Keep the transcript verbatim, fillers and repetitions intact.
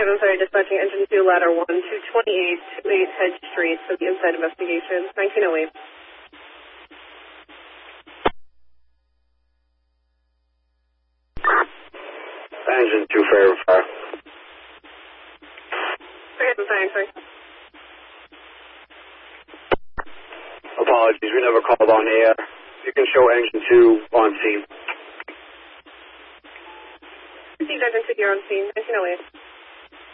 I'm sorry, dispatching engine two, ladder one, two twenty-eight, two eight Hedge Street for the inside investigation, nineteen oh eight. Engine two, verify. Okay, I'm sorry, sorry. Apologies, we never called on air. You can show engine two on scene. Received engine two, you're on scene, nineteen oh eight.